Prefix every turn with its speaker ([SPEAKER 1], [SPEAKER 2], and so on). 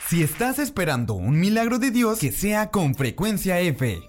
[SPEAKER 1] Si estás esperando un milagro de Dios, que sea con Frecuencia F.